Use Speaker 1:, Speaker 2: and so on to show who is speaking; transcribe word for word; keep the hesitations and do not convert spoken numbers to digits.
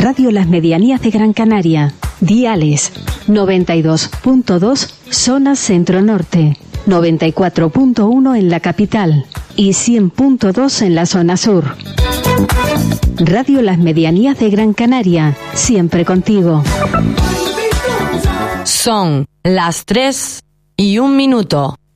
Speaker 1: Radio Las Medianías de Gran Canaria. Diales noventa y dos punto dos zona centro-norte, noventa y cuatro punto uno en la capital y cien punto dos en la zona sur. Radio Las Medianías de Gran Canaria, siempre contigo.
Speaker 2: Son las tres y un minuto.